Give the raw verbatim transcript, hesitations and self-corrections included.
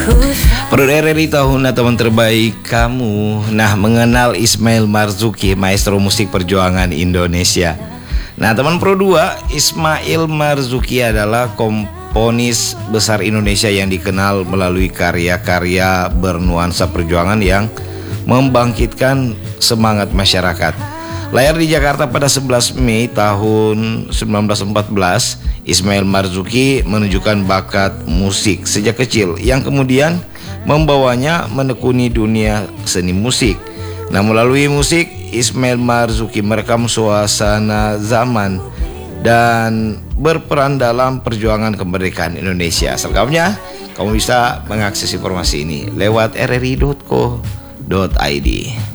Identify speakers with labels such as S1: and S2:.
S1: Pro R R I tahun teman terbaik kamu. Nah, mengenal Ismail Marzuki, maestro musik perjuangan Indonesia. Nah, teman Pro dua, Ismail Marzuki adalah komponis besar Indonesia yang dikenal melalui karya-karya bernuansa perjuangan yang membangkitkan semangat masyarakat. Lahir di Jakarta pada sebelas Mei tahun seribu sembilan ratus empat belas, Ismail Marzuki menunjukkan bakat musik sejak kecil yang kemudian membawanya menekuni dunia seni musik. Nah, melalui musik, Ismail Marzuki merekam suasana zaman dan berperan dalam perjuangan kemerdekaan Indonesia. Selengkapnya, kamu bisa mengakses informasi ini lewat r r i dot co dot i d.